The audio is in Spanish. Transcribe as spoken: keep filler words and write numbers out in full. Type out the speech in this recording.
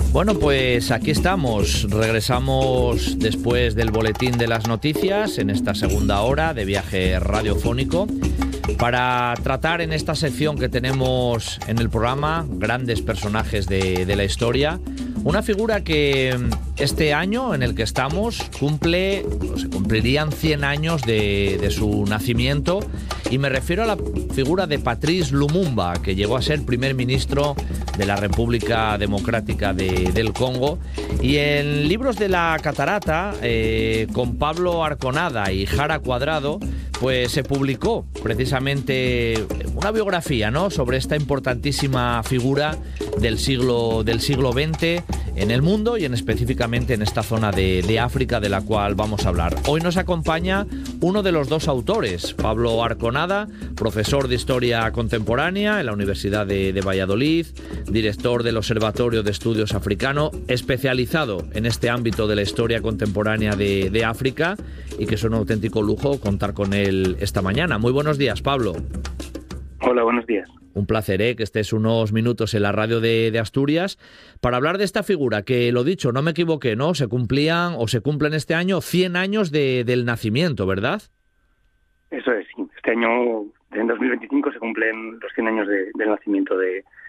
Bueno, pues aquí estamos. Regresamos después del boletín de las noticias en esta segunda hora de viaje radiofónico para tratar en esta sección que tenemos en el programa grandes personajes de, de la historia. Una figura que este año en el que estamos cumple, o se cumplirían cien años de, de su nacimiento, y me refiero a la figura de Patrice Lumumba, que llegó a ser primer ministro de la República Democrática de, del Congo. Y en Libros de la Catarata, eh, con Pablo Arconada y Jara Cuadrado, pues se publicó precisamente una biografía, ¿no?, sobre esta importantísima figura del siglo, del siglo veinte en el mundo y en específicamente en esta zona de, de África de la cual vamos a hablar. Hoy nos acompaña uno de los dos autores, Pablo Arconada, profesor de Historia Contemporánea en la Universidad de, de Valladolid, director del Observatorio de Estudios Africano, especializado en este ámbito de la historia contemporánea de, de África, y que es un auténtico lujo contar con él esta mañana. Muy buenos días, Pablo. Hola, buenos días. Un placer, ¿eh?, que estés unos minutos en la radio de, de Asturias para hablar de esta figura que, lo dicho, no me equivoqué, ¿no? Se cumplían o se cumplen este año cien años de, del nacimiento, ¿verdad? Eso es, sí. Este año, en dos mil veinticinco, se cumplen los cien años de, del nacimiento de,